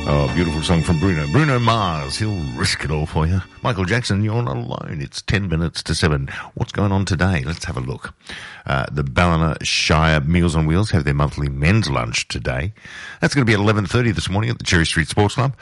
Oh, beautiful song from Bruno. Bruno Mars, he'll risk it all for you. Michael Jackson, you're not alone. It's 10 minutes to 7. What's going on today? Let's have a look. The Ballina Shire Meals on Wheels have their monthly men's lunch today. That's going to be at 11:30 this morning at the Cherry Street Sports Club.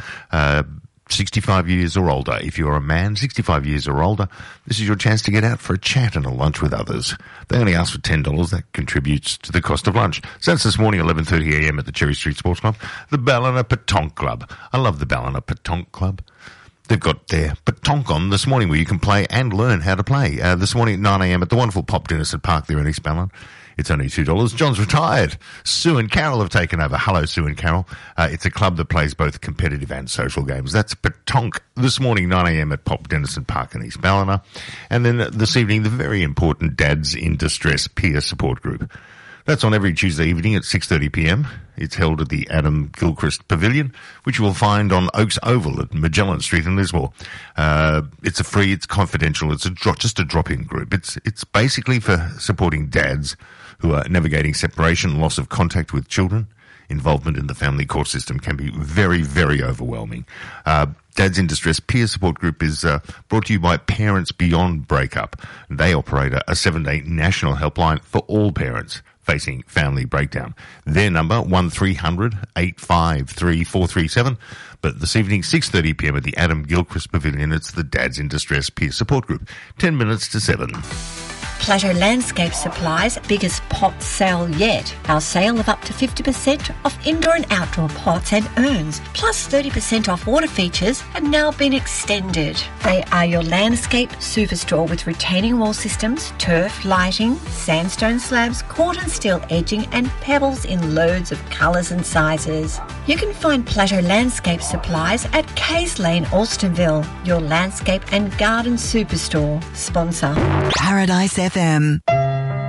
65 years or older. If you're a man, 65 years or older, this is your chance to get out for a chat and a lunch with others. They only ask for $10. That contributes to the cost of lunch. So that's this morning, 11:30am at the Cherry Street Sports Club. The Ballina Petanque Club. I love the Ballina Petanque Club. They've got their petanque on this morning where you can play and learn how to play. This morning at 9am at the wonderful Pop Denison Park there in East Ballina. It's only $2. John's retired. Sue and Carol have taken over. Hello, Sue and Carol. It's a club that plays both competitive and social games. That's petanque this morning, 9am at Pop Denison Park in East Ballina. And then this evening, the very important Dads in Distress peer support group. That's on every Tuesday evening at 6:30pm. It's held at the Adam Gilchrist Pavilion, which you will find on Oaks Oval at Magellan Street in Lismore. It's a free, it's confidential, it's just a drop-in group. It's basically for supporting dads who are navigating separation, loss of contact with children. Involvement in the family court system can be very, very overwhelming. Dads in Distress Peer Support Group is brought to you by Parents Beyond Breakup. They operate a 7-day national helpline for all parents facing family breakdown. Their number, 1300 853 437. But this evening, 6:30pm at the Adam Gilchrist Pavilion, it's the Dads in Distress Peer Support Group. 10 minutes to 7. Plateau Landscape Supplies' biggest pot sale yet. Our sale of up to 50% off indoor and outdoor pots and urns, plus 30% off water features, have now been extended. They are your landscape superstore with retaining wall systems, turf, lighting, sandstone slabs, cork and steel edging, and pebbles in loads of colours and sizes. You can find Plateau Landscape Supplies at Case Lane, Alstonville, your landscape and garden superstore. Sponsor Paradise FM.